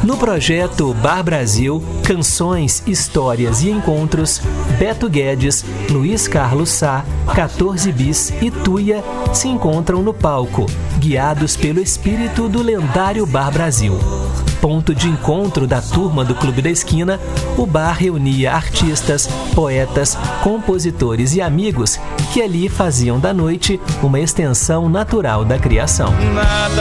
No projeto Bar Brasil, canções, histórias e encontros, Beto Guedes, Luiz Carlos Sá, 14 Bis e Tuia se encontram no palco, guiados pelo espírito do lendário Bar Brasil. Ponto de encontro da turma do Clube da Esquina, o bar reunia artistas, poetas, compositores e amigos que ali faziam da noite uma extensão natural da criação. Nada